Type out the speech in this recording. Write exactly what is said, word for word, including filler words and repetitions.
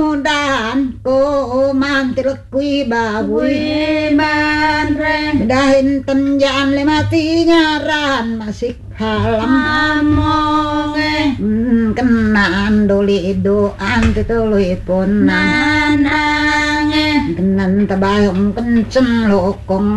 mudahan ko mantil kui bawi manre dahin tenjan lemati nyaran masih halam among kenan doli doan tutului pun nanang kenan tabayong kencem lokong